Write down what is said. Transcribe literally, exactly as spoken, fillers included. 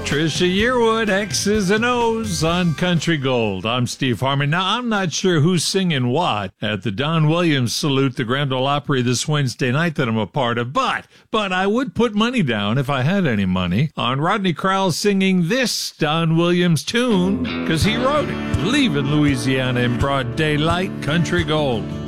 Trisha Yearwood, X's and O's on Country Gold. I'm Steve Harmon. Now, I'm not sure who's singing what at the Don Williams Salute, the Grand Ole Opry this Wednesday night that I'm a part of, but, but I would put money down, if I had any money, on Rodney Crowell singing this Don Williams tune, because he wrote it. Leaving Louisiana in broad daylight, Country Gold.